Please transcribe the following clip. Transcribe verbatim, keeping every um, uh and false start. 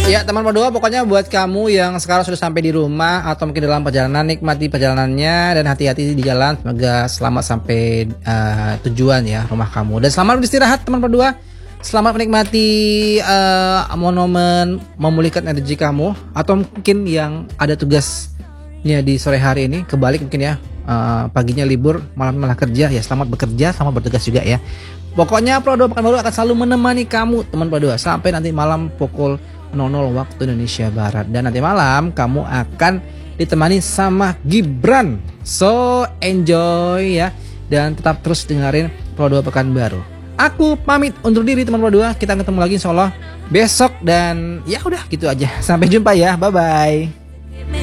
Ya teman berdua, pokoknya buat kamu yang sekarang sudah sampai di rumah atau mungkin dalam perjalanan, nikmati perjalanannya dan hati-hati di jalan. Semoga selamat sampai uh, tujuan ya, rumah kamu. Dan selamat beristirahat teman berdua. Selamat menikmati uh, momen memulihkan energi kamu. Atau mungkin yang ada tugasnya di sore hari ini, kebalik mungkin ya, uh, paginya libur, malam malah kerja ya. Selamat bekerja, selamat bertugas juga ya. Pokoknya Pro dua Pekanbaru akan selalu menemani kamu teman Pro dua sampai nanti malam pukul nol nol waktu Indonesia Barat. Dan nanti malam kamu akan ditemani sama Gibran. So enjoy ya. Dan tetap terus dengerin Pro dua Pekanbaru. Aku pamit undur diri teman Pro dua. Kita ketemu lagi insyaallah besok. Dan ya udah gitu aja. Sampai jumpa ya. Bye bye.